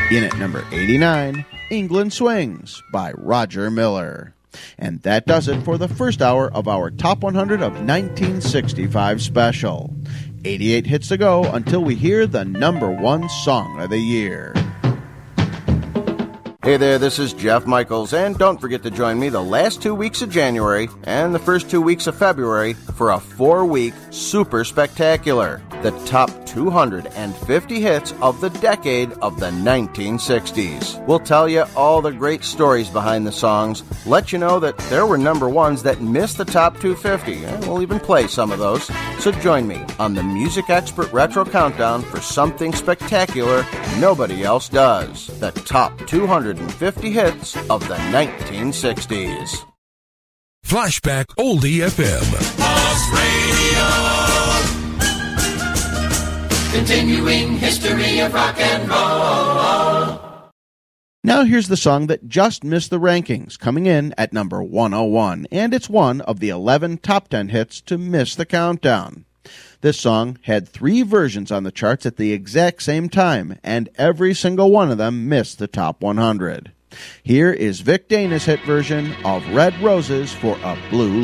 In at number 89, England Swings by Roger Miller. And that does it for the first hour of our Top 100 of 1965 special. 88 hits to go until we hear the number one song of the year. Hey there, this is Jeff Michaels, and don't forget to join me the last 2 weeks of January and the first 2 weeks of February for a 4-week super spectacular. The top 250 hits of the decade of the 1960s. We'll tell you all the great stories behind the songs, let you know that there were number ones that missed the top 250, and we'll even play some of those. So join me on the Music Expert Retro Countdown for something spectacular nobody else does. The top 250 hits of the 1960s. Flashback Oldie FM. Boss Radio. Continuing history of rock and roll. Now here's the song that just missed the rankings, coming in at number 101, and it's one of the 11 top 10 hits to miss the countdown. This song had 3 versions on the charts at the exact same time, and every single one of them missed the top 100. Here is Vic Dana's hit version of Red Roses for a Blue